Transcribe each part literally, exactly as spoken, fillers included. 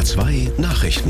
R zwei Nachrichten.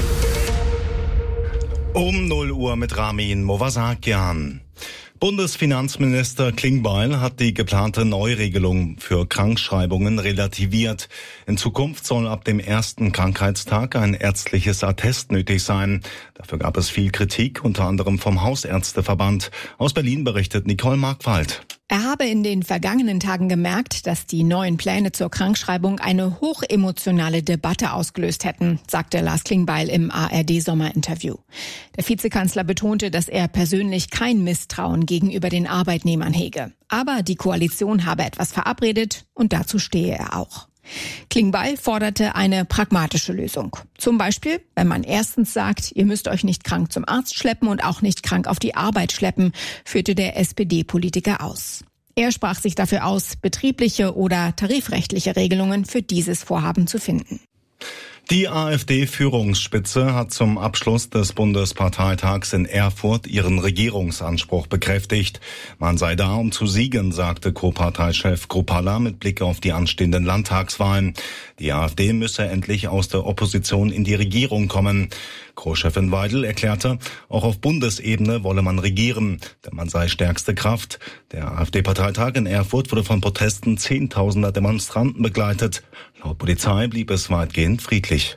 Um null Uhr mit Ramin Movasakian. Bundesfinanzminister Klingbeil hat die geplante Neuregelung für Krankschreibungen relativiert. In Zukunft soll ab dem ersten Krankheitstag ein ärztliches Attest nötig sein. Dafür gab es viel Kritik, unter anderem vom Hausärzteverband. Aus Berlin berichtet Nicole Markwald. Er habe in den vergangenen Tagen gemerkt, dass die neuen Pläne zur Krankschreibung eine hochemotionale Debatte ausgelöst hätten, sagte Lars Klingbeil im A R D-Sommerinterview. Der Vizekanzler betonte, dass er persönlich kein Misstrauen gegenüber den Arbeitnehmern hege. Aber die Koalition habe etwas verabredet und dazu stehe er auch. Klingbeil forderte eine pragmatische Lösung. Zum Beispiel, wenn man erstens sagt, ihr müsst euch nicht krank zum Arzt schleppen und auch nicht krank auf die Arbeit schleppen, führte der S P D-Politiker aus. Er sprach sich dafür aus, betriebliche oder tarifrechtliche Regelungen für dieses Vorhaben zu finden. Die AfD-Führungsspitze hat zum Abschluss des Bundesparteitags in Erfurt ihren Regierungsanspruch bekräftigt. Man sei da, um zu siegen, sagte Co-Parteichef Kruppalla mit Blick auf die anstehenden Landtagswahlen. Die AfD müsse endlich aus der Opposition in die Regierung kommen. Co-Chefin Weidel erklärte, auch auf Bundesebene wolle man regieren, denn man sei stärkste Kraft. Der AfD-Parteitag in Erfurt wurde von Protesten zehntausender Demonstranten begleitet. Laut Polizei blieb es weitgehend friedlich.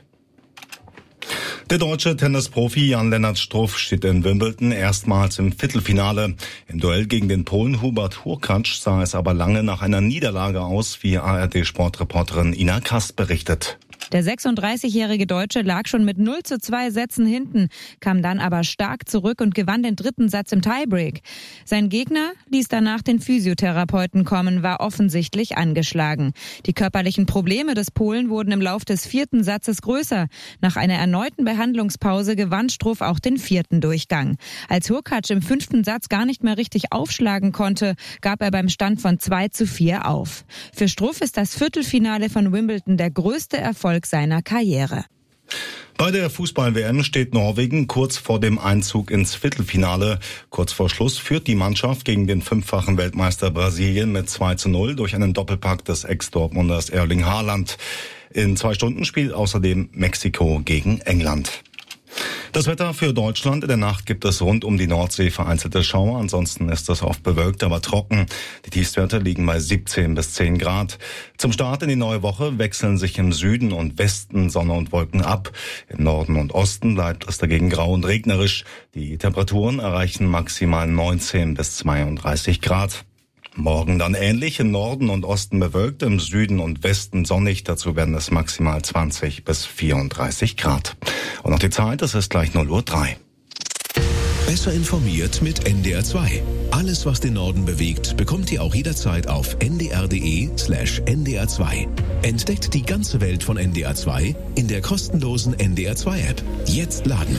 Der deutsche Tennisprofi Jan-Lennart Struff steht in Wimbledon erstmals im Viertelfinale. Im Duell gegen den Polen Hubert Hurkacz sah es aber lange nach einer Niederlage aus, wie A R D-Sportreporterin Ina Kast berichtet. Der sechsunddreißigjährige Deutsche lag schon mit null zu zwei Sätzen hinten, kam dann aber stark zurück und gewann den dritten Satz im Tiebreak. Sein Gegner ließ danach den Physiotherapeuten kommen, war offensichtlich angeschlagen. Die körperlichen Probleme des Polen wurden im Lauf des vierten Satzes größer. Nach einer erneuten Behandlungspause gewann Struff auch den vierten Durchgang. Als Hurkacz im fünften Satz gar nicht mehr richtig aufschlagen konnte, gab er beim Stand von zwei zu vier auf. Für Struff ist das Viertelfinale von Wimbledon der größte Erfolg seiner Karriere. Bei der Fußball-W M steht Norwegen kurz vor dem Einzug ins Viertelfinale. Kurz vor Schluss führt die Mannschaft gegen den fünffachen Weltmeister Brasilien mit zwei zu null durch einen Doppelpack des Ex-Dortmunders Erling Haaland. In zwei Stunden spielt außerdem Mexiko gegen England. Das Wetter für Deutschland. In der Nacht gibt es rund um die Nordsee vereinzelte Schauer. Ansonsten ist es oft bewölkt, aber trocken. Die Tiefstwerte liegen bei siebzehn bis zehn Grad. Zum Start in die neue Woche wechseln sich im Süden und Westen Sonne und Wolken ab. Im Norden und Osten bleibt es dagegen grau und regnerisch. Die Temperaturen erreichen maximal neunzehn bis zweiunddreißig Grad. Morgen dann ähnlich, im Norden und Osten bewölkt, im Süden und Westen sonnig. Dazu werden es maximal zwanzig bis vierunddreißig Grad. Und noch die Zeit, es ist gleich null Uhr drei. Besser informiert mit N D R zwei. Alles, was den Norden bewegt, bekommt ihr auch jederzeit auf n d r punkt d e slash n d r zwei. Entdeckt die ganze Welt von N D R zwei in der kostenlosen N D R zwei App. Jetzt laden.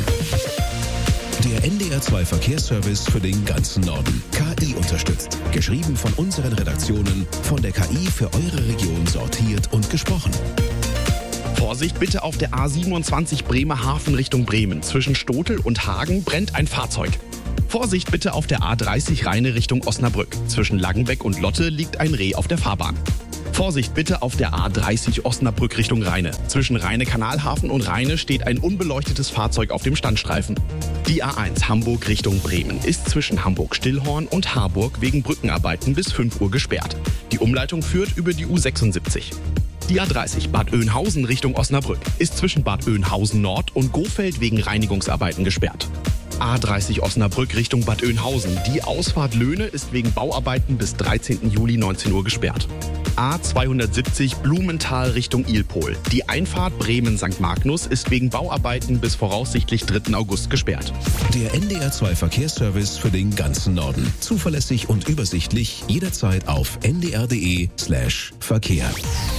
Der N D R zwei Verkehrsservice für den ganzen Norden. K I unterstützt. Geschrieben von unseren Redaktionen, von der K I für eure Region sortiert und gesprochen. Vorsicht bitte, auf der A siebenundzwanzig Bremerhaven Richtung Bremen. Zwischen Stotel und Hagen brennt ein Fahrzeug. Vorsicht bitte auf der A dreißig Rheine Richtung Osnabrück. Zwischen Langenbeck und Lotte liegt ein Reh auf der Fahrbahn. Vorsicht bitte auf der A dreißig Osnabrück Richtung Rheine. Zwischen Rheine-Kanalhafen und Rheine steht ein unbeleuchtetes Fahrzeug auf dem Standstreifen. Die A eins Hamburg Richtung Bremen ist zwischen Hamburg-Stillhorn und Harburg wegen Brückenarbeiten bis fünf Uhr gesperrt. Die Umleitung führt über die U sechsundsiebzig. Die A dreißig Bad Oeynhausen Richtung Osnabrück ist zwischen Bad Oeynhausen Nord und Gofeld wegen Reinigungsarbeiten gesperrt. A dreißig Osnabrück Richtung Bad Oeynhausen. Die Ausfahrt Löhne ist wegen Bauarbeiten bis dreizehnten Juli neunzehn Uhr gesperrt. A zweihundertsiebzig Blumenthal Richtung Ilpol. Die Einfahrt Bremen-Sankt Magnus ist wegen Bauarbeiten bis voraussichtlich dritten August gesperrt. Der N D R zwei Verkehrsservice für den ganzen Norden. Zuverlässig und übersichtlich jederzeit auf n d r punkt d e slash Verkehr.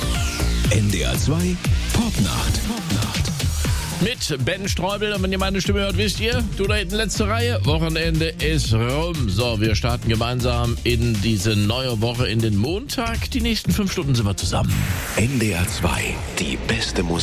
N D R zwei Popnacht. Popnacht. Mit Ben Streubel. Und wenn ihr meine Stimme hört, wisst ihr, du da hinten letzte Reihe, Wochenende ist rum. So, wir starten gemeinsam in diese neue Woche, in den Montag. Die nächsten fünf Stunden sind wir zusammen. N D R zwei, die beste Musik.